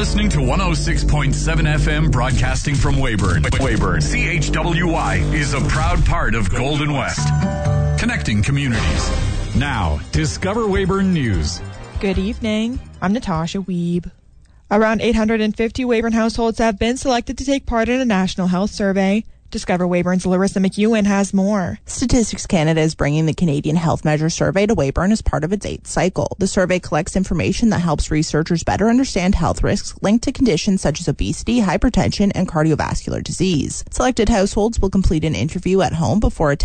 listening to 106.7 FM broadcasting from Weyburn. CHWY is a proud part of Golden West. Connecting communities. Now, Discover Weyburn News. Good evening. I'm Natasha Wiebe. Around 850 Weyburn households have been selected to take part in a national health survey. Discover Weyburn's Larissa McEwen has more. Statistics Canada is bringing the Canadian Health Measure Survey to Weyburn as part of its 8th cycle. The survey collects information that helps researchers better understand health risks linked to conditions such as obesity, hypertension, and cardiovascular disease. Selected households will complete an interview at home before